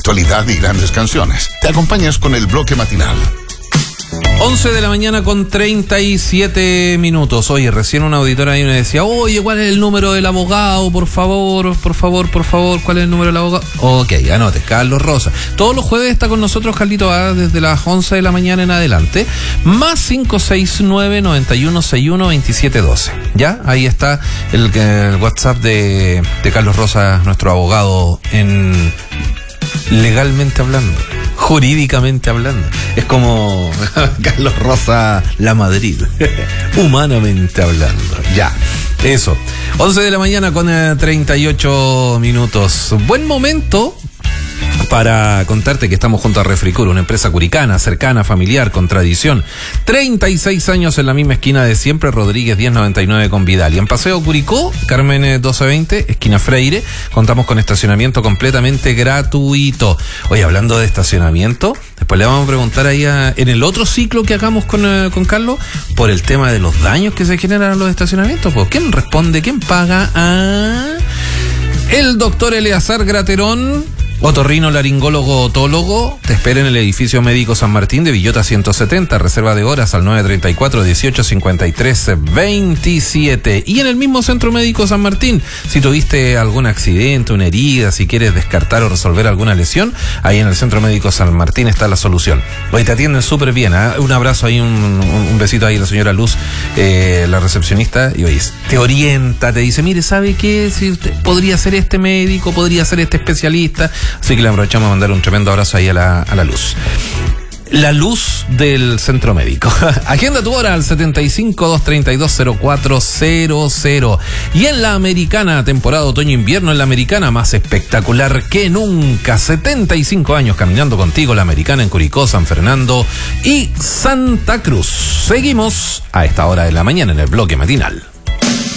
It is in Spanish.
actualidad y grandes canciones. Te acompañas con el bloque matinal. 11 de la mañana con 37 minutos. Oye, recién una auditora ahí me decía, oye, ¿cuál es el número del abogado? Por favor, ¿cuál es el número del abogado? Ok, anote, Carlos Rosa. Todos los jueves está con nosotros Carlito A desde las 11 de la mañana en adelante. Más 569-9161-2712. ¿Ya? Ahí está el WhatsApp de Carlos Rosa, nuestro abogado en legalmente hablando. Jurídicamente hablando. Es como Carlos Rosa La Madrid. Humanamente hablando. Ya, eso. 11 de la mañana con 38 minutos. Buen momento para contarte que estamos junto a Refricur, una empresa curicana, cercana, familiar, con tradición. 36 años en la misma esquina de siempre, Rodríguez 1099 con Vidal. Y en Paseo Curicó, Carmen 1220, esquina Freire, contamos con estacionamiento completamente gratuito. Oye, hablando de estacionamiento, después le vamos a preguntar ahí en el otro ciclo que hagamos con Carlos, por el tema de los daños que se generan en los estacionamientos. Pues, ¿quién responde? ¿Quién paga? El doctor Eleazar Graterón, otorrino laringólogo otólogo, te espera en el edificio médico San Martín de Villota 170, reserva de horas al 934-1853-27. Y en el mismo centro médico San Martín, si tuviste algún accidente, una herida, si quieres descartar o resolver alguna lesión, ahí en el centro médico San Martín está la solución. Hoy te atienden súper bien, ¿eh? Un abrazo ahí, un besito ahí a la señora Luz, la recepcionista, y oye, te orienta, te dice, mire, ¿sabe qué? Si usted podría ser este médico, podría ser este especialista. Así que le aprovechamos a mandar un tremendo abrazo ahí a la Luz. La Luz del Centro Médico. Agenda tu hora al 75-232-0400. Y en la Americana, temporada otoño-invierno, en la Americana, más espectacular que nunca. 75 años caminando contigo, la Americana en Curicó, San Fernando y Santa Cruz. Seguimos a esta hora de la mañana en el bloque matinal.